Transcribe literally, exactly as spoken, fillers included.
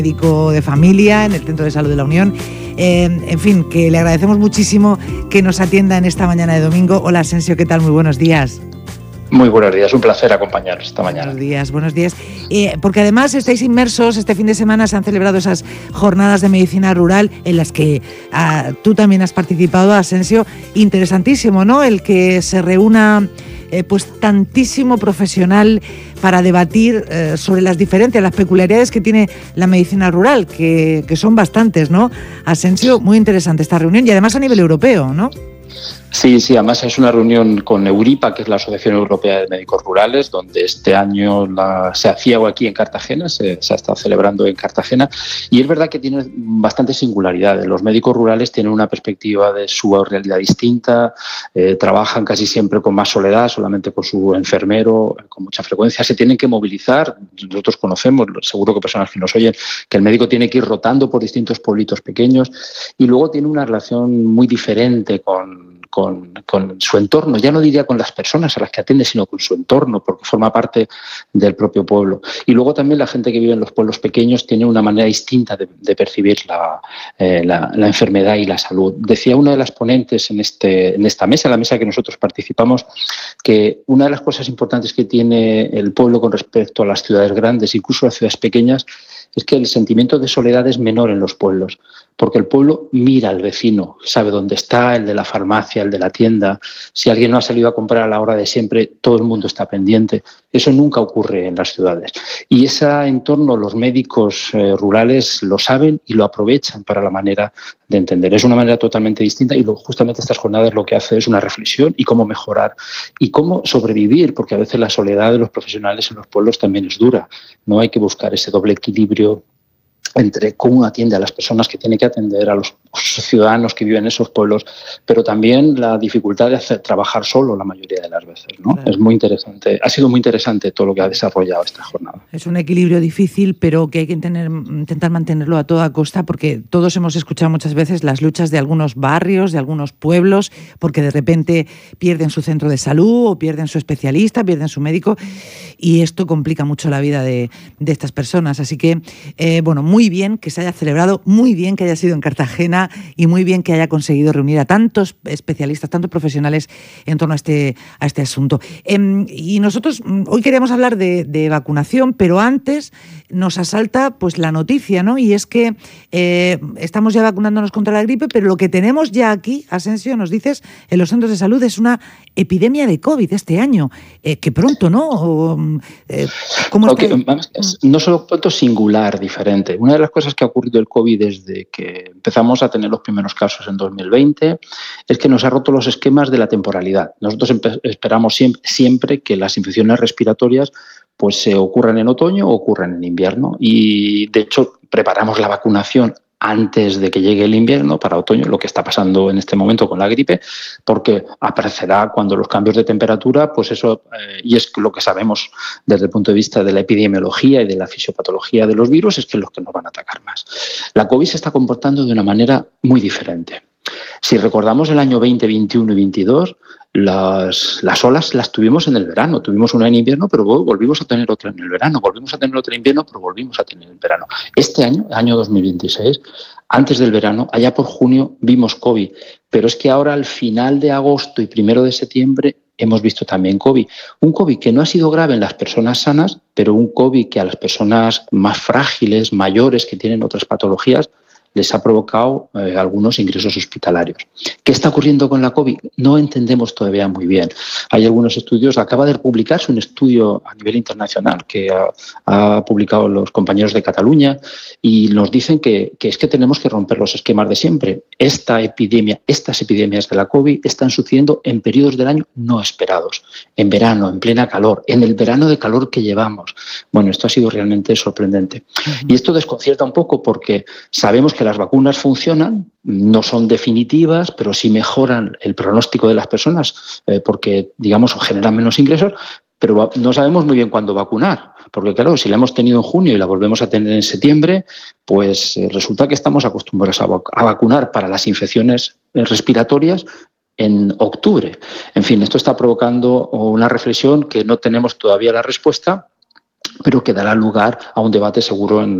médico de familia en el Centro de Salud de la Unión. Eh, en fin, que le agradecemos muchísimo que nos atienda en esta mañana de domingo. Hola, Asensio, ¿qué tal? Muy buenos días. Muy buenos días, un placer acompañaros esta mañana. Buenos días, buenos días. Eh, porque además estáis inmersos, este fin de semana se han celebrado esas jornadas de medicina rural en las que ah, tú también has participado, Asensio. Interesantísimo, ¿no? El que se reúna eh, pues tantísimo profesional para debatir eh, sobre las diferencias, las peculiaridades que tiene la medicina rural, que, que son bastantes, ¿no? Asensio, muy interesante esta reunión y además a nivel europeo, ¿no? Sí, sí, además es una reunión con EURIPA, que es la Asociación Europea de Médicos Rurales, donde este año la, se hacía aquí en Cartagena, se, se ha estado celebrando en Cartagena, y es verdad que tiene bastantes singularidades. Los médicos rurales tienen una perspectiva de su realidad distinta, eh, trabajan casi siempre con más soledad, solamente con su enfermero, con mucha frecuencia, se tienen que movilizar. Nosotros conocemos, seguro que personas que nos oyen, que el médico tiene que ir rotando por distintos pueblitos pequeños, y luego tiene una relación muy diferente con Con, con su entorno, ya no diría con las personas a las que atiende, sino con su entorno, porque forma parte del propio pueblo. Y luego también la gente que vive en los pueblos pequeños tiene una manera distinta de, de percibir la, eh, la, la enfermedad y la salud. Decía una de las ponentes en, este, en esta mesa, la mesa que nosotros participamos, que una de las cosas importantes que tiene el pueblo con respecto a las ciudades grandes, incluso las ciudades pequeñas, es que el sentimiento de soledad es menor en los pueblos, porque el pueblo mira al vecino, sabe dónde está, el de la farmacia, el de la tienda. Si alguien no ha salido a comprar a la hora de siempre, todo el mundo está pendiente. Eso nunca ocurre en las ciudades. Y ese entorno los médicos eh, rurales lo saben y lo aprovechan para la manera de entender. Es una manera totalmente distinta y lo, justamente estas jornadas lo que hace es una reflexión y cómo mejorar y cómo sobrevivir, porque a veces la soledad de los profesionales en los pueblos también es dura. No hay que buscar ese doble equilibrio entre cómo atiende a las personas que tiene que atender, a los ciudadanos que viven en esos pueblos, pero también la dificultad de hacer trabajar solo la mayoría de las veces, ¿no? Claro. Es muy interesante, ha sido muy interesante todo lo que ha desarrollado esta jornada. Es un equilibrio difícil, pero que hay que tener, intentar mantenerlo a toda costa, porque todos hemos escuchado muchas veces las luchas de algunos barrios, de algunos pueblos, porque de repente pierden su centro de salud o pierden su especialista, pierden su médico, y esto complica mucho la vida de, de estas personas. Así que, eh, bueno, muy bien que se haya celebrado, muy bien que haya sido en Cartagena y muy bien que haya conseguido reunir a tantos especialistas, tantos profesionales en torno a este, a este asunto. Eh, y nosotros hoy queríamos hablar de, de vacunación, pero antes nos asalta pues la noticia, ¿no? Y es que eh, estamos ya vacunándonos contra la gripe, pero lo que tenemos ya aquí, Asensio, nos dices, en los centros de salud es una epidemia de COVID este año, eh, que pronto, ¿no? O, eh, ¿cómo está? Okay, no solo pronto, singular, diferente. Una de las cosas que ha ocurrido el COVID desde que empezamos a tener los primeros casos en dos mil veinte es que nos ha roto los esquemas de la temporalidad. Nosotros esperamos siempre, siempre que las infecciones respiratorias pues se ocurran en otoño o ocurran en invierno, y de hecho preparamos la vacunación antes de que llegue el invierno para otoño, lo que está pasando en este momento con la gripe, porque aparecerá cuando los cambios de temperatura, pues eso, eh, y es lo que sabemos desde el punto de vista de la epidemiología y de la fisiopatología de los virus, es que los que nos van a atacar más. La COVID se está comportando de una manera muy diferente. Si recordamos el año veinte, veintiuno y veintidós, las, las olas las tuvimos en el verano. Tuvimos una en invierno, pero volvimos a tener otra en el verano. Volvimos a tener otra en invierno, pero volvimos a tener en el verano. Este año, año dos mil veintiséis, antes del verano, allá por junio, vimos COVID. Pero es que ahora, al final de agosto y primero de septiembre, hemos visto también COVID. Un COVID que no ha sido grave en las personas sanas, pero un COVID que a las personas más frágiles, mayores, que tienen otras patologías, les ha provocado eh, algunos ingresos hospitalarios. ¿Qué está ocurriendo con la COVID? No entendemos todavía muy bien. Hay algunos estudios, acaba de publicarse un estudio a nivel internacional que ha, ha publicado los compañeros de Cataluña y nos dicen que, que es que tenemos que romper los esquemas de siempre. Esta epidemia, estas epidemias de la COVID están sucediendo en periodos del año no esperados, en verano, en plena calor, en el verano de calor que llevamos. Bueno, esto ha sido realmente sorprendente. Uh-huh. Y esto desconcierta un poco porque sabemos que que las vacunas funcionan, no son definitivas, pero sí mejoran el pronóstico de las personas eh, porque, digamos, generan menos ingresos, pero no sabemos muy bien cuándo vacunar. Porque, claro, si la hemos tenido en junio y la volvemos a tener en septiembre, pues eh, resulta que estamos acostumbrados a, vac- a vacunar para las infecciones eh, respiratorias en octubre. En fin, esto está provocando una reflexión que no tenemos todavía la respuesta, pero que dará lugar a un debate seguro en